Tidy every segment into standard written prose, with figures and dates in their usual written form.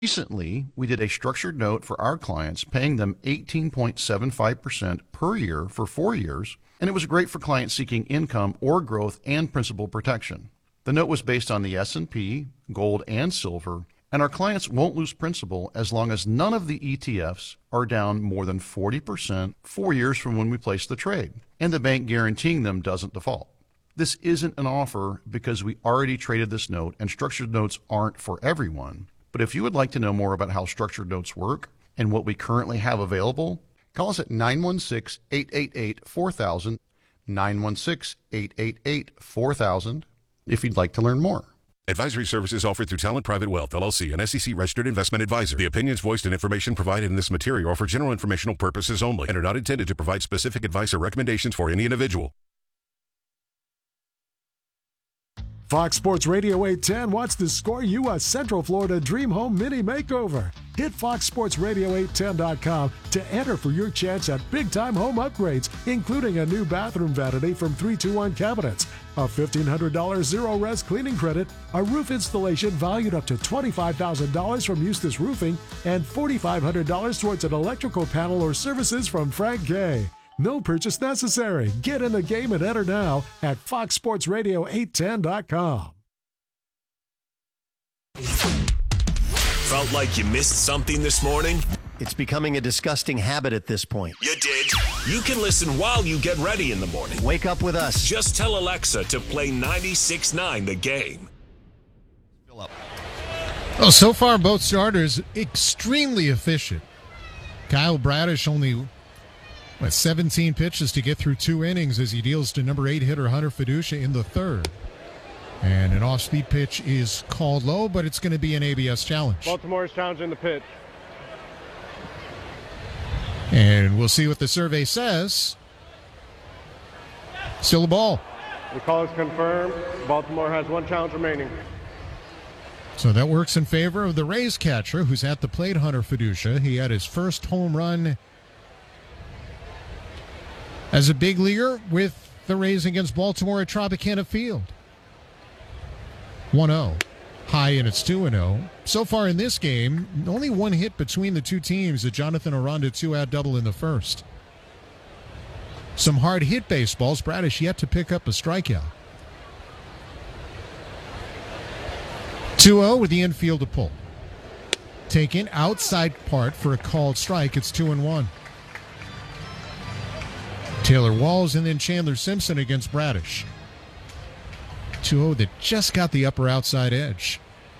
Recently, we did a structured note for our clients, paying them 18.75% per year for 4 years, and it was great for clients seeking income or growth and principal protection. The note was based on the S&P, gold, and silver, and our clients won't lose principal as long as none of the ETFs are down more than 40% 4 years from when we place the trade, and the bank guaranteeing them doesn't default. This isn't an offer because we already traded this note, and structured notes aren't for everyone. But if you would like to know more about how structured notes work and what we currently have available, call us at 916-888-4000, 916-888-4000, if you'd like to learn more. Advisory services offered through Talent Private Wealth, LLC, an SEC-registered investment advisor. The opinions voiced and information provided in this material are for general informational purposes only and are not intended to provide specific advice or recommendations for any individual. Fox Sports Radio 810 wants to score you a Central Florida Dream Home Mini Makeover. Hit FoxSportsRadio810.com to enter for your chance at big-time home upgrades, including a new bathroom vanity from 321 Cabinets, a $1,500 zero-res cleaning credit, a roof installation valued up to $25,000 from Eustis Roofing, and $4,500 towards an electrical panel or services from Frank Gay. No purchase necessary. Get in the game and enter now at FoxSportsRadio810.com. Felt like you missed something this morning? It's becoming a disgusting habit at this point. You did. You can listen while you get ready in the morning. Wake up with us. Just tell Alexa to play 96.9 The Game. Well, so far, both starters extremely efficient. Kyle Bradish only 17 pitches to get through 2 innings as he deals to number 8 hitter Hunter Fiducia in the third. And an off-speed pitch is called low, but it's going to be an ABS challenge. Baltimore's challenging the pitch. And we'll see what the survey says. Still a ball. The call is confirmed. Baltimore has 1 challenge remaining. So that works in favor of the Rays catcher, who's at the plate, Hunter Fiducia. He had his first home run as a big leaguer with the Rays against Baltimore at Tropicana Field. 1-0. High, and it's 2-0. So far in this game, only 1 hit between the two teams, a Jonathan Aranda 2-out double in the first. Some hard hit baseballs. Bradish yet to pick up a strikeout. 2-0 with the infield to pull. Taken outside part for a called strike. It's 2-1. Taylor Walls and then Chandler Simpson against Bradish. 2-0 that just got the upper outside edge.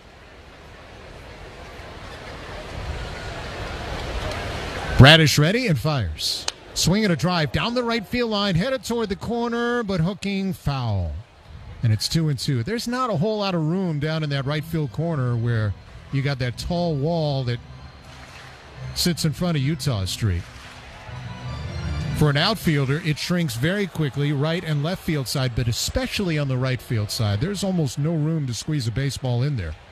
Bradish ready and fires. Swinging a drive down the right field line, headed toward the corner, but hooking foul. And it's 2-2. There's not a whole lot of room down in that right field corner where you got that tall wall that sits in front of Utah Street. For an outfielder, it shrinks very quickly, right and left field side, but especially on the right field side. There's almost no room to squeeze a baseball in there.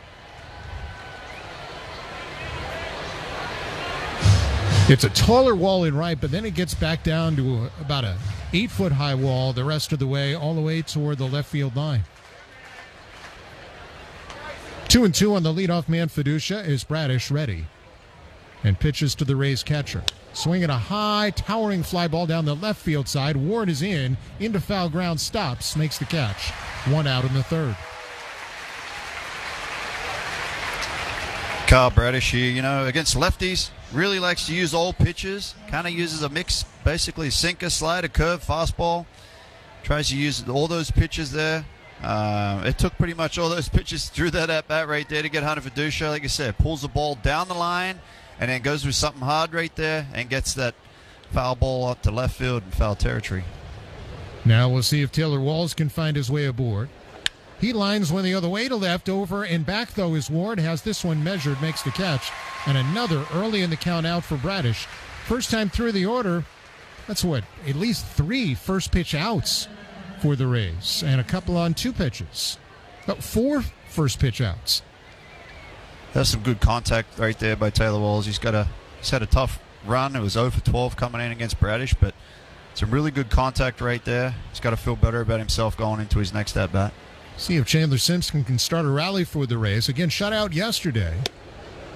It's a taller wall in right, but then it gets back down to about a 8-foot high wall the rest of the way, all the way toward the left field line. 2-2 on the leadoff man, Fiducia, is Bradish ready. And pitches to the Rays catcher. Swinging a high, towering fly ball down the left field side. Ward is into foul ground, stops, makes the catch. 1 out in the third. Kyle Bradish here, against lefties, really likes to use all pitches. Kind of uses a mix, basically sinker, slider, curve, fastball. Tries to use all those pitches there. It took pretty much all those pitches through that at-bat right there to get Hunter Fiducia. Like I said, pulls the ball down the line and then goes with something hard right there and gets that foul ball up to left field in foul territory. Now we'll see if Taylor Walls can find his way aboard. He lines one the other way to left, over and back, though, is Ward. Has this one measured, makes the catch. And another early in the count out for Bradish. First time through the order, that's at least 3 first pitch outs for the Rays. And a couple on 2 pitches. 4 first pitch outs. That's some good contact right there by Taylor Walls. He's had a tough run. It was 0 for 12 coming in against Bradish, but some really good contact right there. He's got to feel better about himself going into his next at-bat. See if Chandler Simpson can start a rally for the Rays. Again, shut out yesterday.